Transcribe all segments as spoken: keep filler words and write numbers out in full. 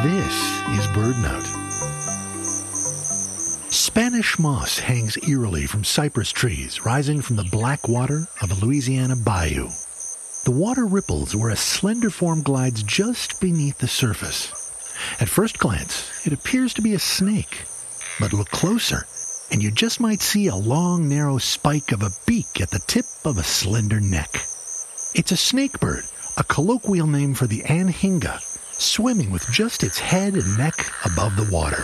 This is BirdNote. Spanish moss hangs eerily from cypress trees rising from the black water of a Louisiana bayou. The water ripples where a slender form glides just beneath the surface. At first glance, it appears to be a snake. But look closer, and you just might see a long, narrow spike of a beak at the tip of a slender neck. It's a snakebird, a colloquial name for the anhinga, swimming with just its head and neck above the water.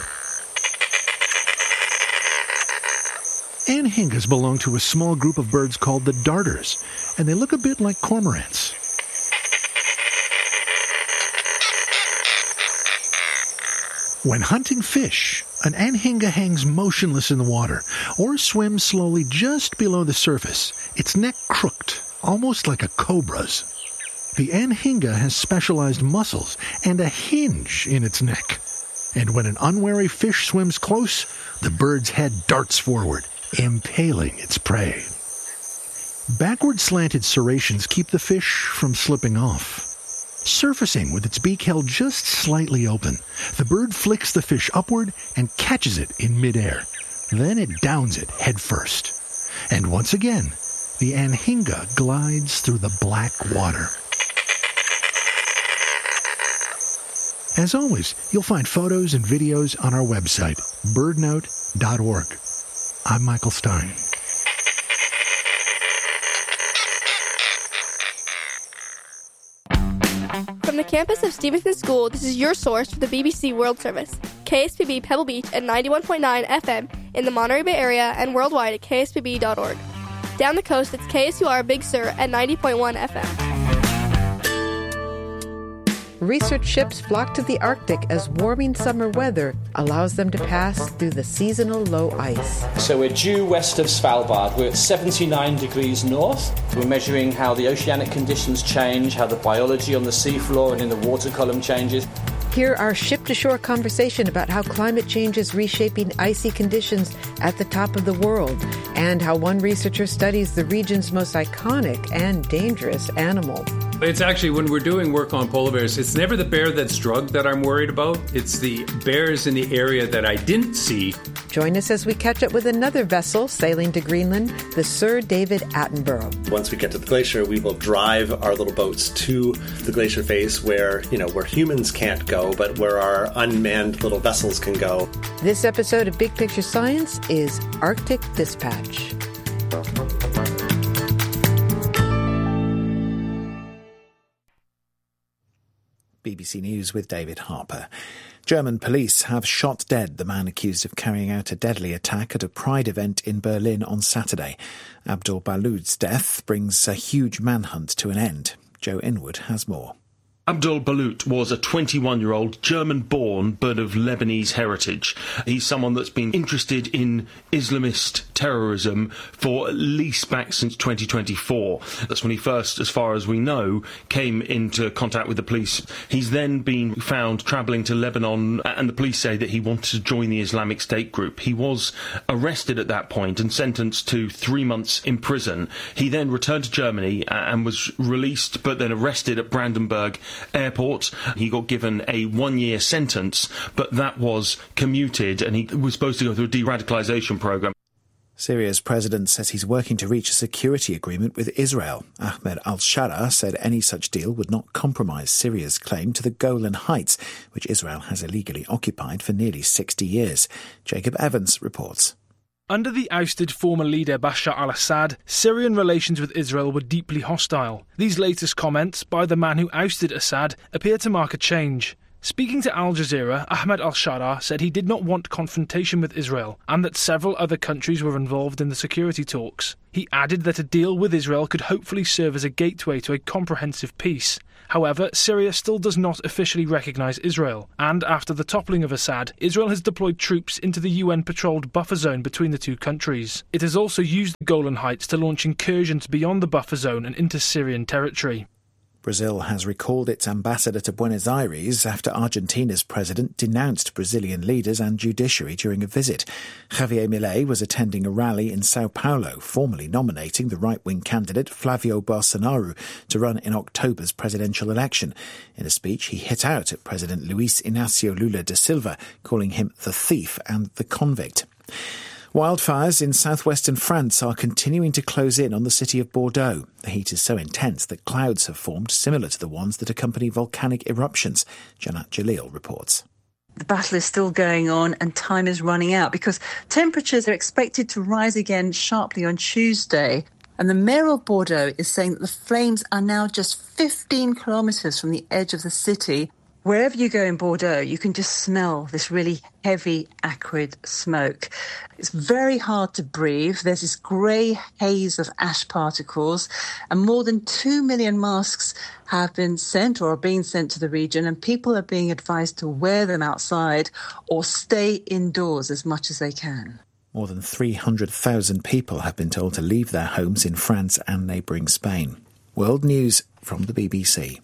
Anhingas belong to a small group of birds called the darters, and they look a bit like cormorants. When hunting fish, an anhinga hangs motionless in the water or swims slowly just below the surface, its neck crooked, almost like a cobra's. The anhinga has specialized muscles and a hinge in its neck. And when an unwary fish swims close, the bird's head darts forward, impaling its prey. Backward slanted serrations keep the fish from slipping off. Surfacing with its beak held just slightly open, the bird flicks the fish upward and catches it in midair. Then it downs it head first. And once again, the anhinga glides through the black water. As always, you'll find photos and videos on our website, bird note dot org. I'm Michael Stein. From the campus of Stevenson School, this is your source for the B B C World Service. K S P B Pebble Beach at ninety-one point nine F M in the Monterey Bay area and worldwide at K S P B dot org. Down the coast, it's K S U R Big Sur at ninety point one F M. Research ships flock to the Arctic as warming summer weather allows them to pass through the seasonal low ice. So we're due west of Svalbard. We're at seventy-nine degrees north. We're measuring how the oceanic conditions change, how the biology on the seafloor and in the water column changes. Hear our ship-to-shore conversation about how climate change is reshaping icy conditions at the top of the world, and how one researcher studies the region's most iconic and dangerous animal. It's actually, when we're doing work on polar bears, it's never the bear that's drugged that I'm worried about. It's the bears in the area that I didn't see. Join us as we catch up with another vessel sailing to Greenland, the Sir David Attenborough. Once we get to the glacier, we will drive our little boats to the glacier face where, you know, where humans can't go, but where our unmanned little vessels can go. This episode of Big Picture Science is Arctic Dispatch. B B C News with David Harper. German police have shot dead the man accused of carrying out a deadly attack at a Pride event in Berlin on Saturday. Abdul Balud's death brings a huge manhunt to an end. Joe Inwood has more. Abdul Balut was a twenty-one-year-old German-born but of Lebanese heritage. He's someone that's been interested in Islamist terrorism for at least back since twenty twenty-four. That's when he first, as far as we know, came into contact with the police. He's then been found travelling to Lebanon, and the police say that he wanted to join the Islamic State group. He was arrested at that point and sentenced to three months in prison. He then returned to Germany and was released, but then arrested at Brandenburg Airport. He got given a one-year sentence, but that was commuted, and he was supposed to go through a de-radicalisation programme. Syria's president says he's working to reach a security agreement with Israel. Ahmed al-Shara said any such deal would not compromise Syria's claim to the Golan Heights, which Israel has illegally occupied for nearly sixty years. Jacob Evans reports. Under the ousted former leader Bashar al-Assad, Syrian relations with Israel were deeply hostile. These latest comments by the man who ousted Assad appear to mark a change. Speaking to Al Jazeera, Ahmed al-Shara said he did not want confrontation with Israel and that several other countries were involved in the security talks. He added that a deal with Israel could hopefully serve as a gateway to a comprehensive peace. However, Syria still does not officially recognise Israel, and after the toppling of Assad, Israel has deployed troops into the U N-patrolled buffer zone between the two countries. It has also used the Golan Heights to launch incursions beyond the buffer zone and into Syrian territory. Brazil has recalled its ambassador to Buenos Aires after Argentina's president denounced Brazilian leaders and judiciary during a visit. Javier Milei was attending a rally in Sao Paulo, formally nominating the right-wing candidate Flavio Bolsonaro to run in October's presidential election. In a speech, he hit out at President Luis Inácio Lula da Silva, calling him the thief and the convict. Wildfires in southwestern France are continuing to close in on the city of Bordeaux. The heat is so intense that clouds have formed similar to the ones that accompany volcanic eruptions. Janat Jalil reports. The battle is still going on and time is running out because temperatures are expected to rise again sharply on Tuesday. And the mayor of Bordeaux is saying that the flames are now just fifteen kilometres from the edge of the city. Wherever you go in Bordeaux, you can just smell this really heavy, acrid smoke. It's very hard to breathe. There's this grey haze of ash particles, and more than two million masks have been sent or are being sent to the region, and people are being advised to wear them outside or stay indoors as much as they can. More than three hundred thousand people have been told to leave their homes in France and neighbouring Spain. World News from the B B C.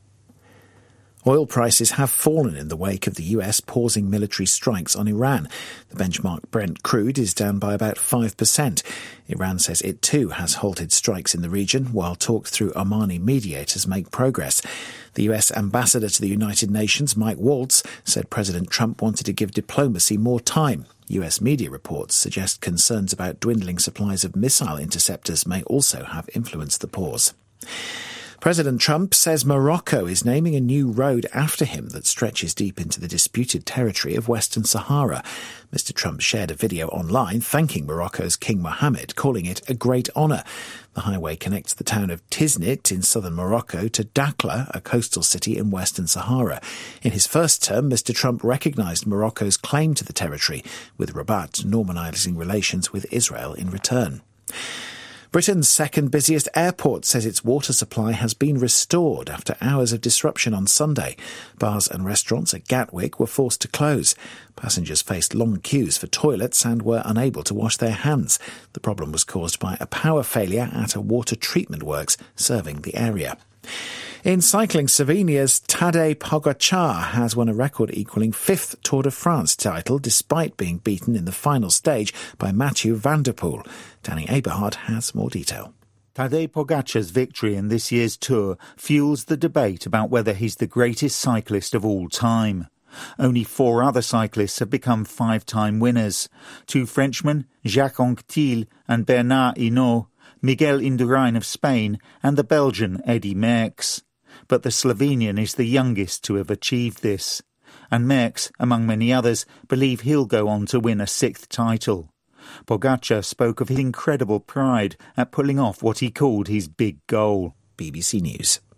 Oil prices have fallen in the wake of the U S pausing military strikes on Iran. The benchmark Brent crude is down by about five percent. Iran says it too has halted strikes in the region, while talks through Omani mediators make progress. The U S ambassador to the United Nations, Mike Waltz, said President Trump wanted to give diplomacy more time. U S media reports suggest concerns about dwindling supplies of missile interceptors may also have influenced the pause. President Trump says Morocco is naming a new road after him that stretches deep into the disputed territory of Western Sahara. Mister Trump shared a video online thanking Morocco's King Mohammed, calling it a great honour. The highway connects the town of Tiznit in southern Morocco to Dakhla, a coastal city in Western Sahara. In his first term, Mister Trump recognised Morocco's claim to the territory, with Rabat normalising relations with Israel in return. Britain's second busiest airport says its water supply has been restored after hours of disruption on Sunday. Bars and restaurants at Gatwick were forced to close. Passengers faced long queues for toilets and were unable to wash their hands. The problem was caused by a power failure at a water treatment works serving the area. In cycling, Slovenia's Tadej Pogačar has won a record-equalling fifth Tour de France title despite being beaten in the final stage by Mathieu van der Poel. Danny Eberhard has more detail. Tadej Pogačar's victory in this year's Tour fuels the debate about whether he's the greatest cyclist of all time. Only four other cyclists have become five-time winners. Two Frenchmen, Jacques Anquetil and Bernard Hinault, Miguel Indurain of Spain and the Belgian Eddy Merckx. But the Slovenian is the youngest to have achieved this. And Merckx, among many others, believe he'll go on to win a sixth title. Pogačar spoke of his incredible pride at pulling off what he called his big goal. B B C News.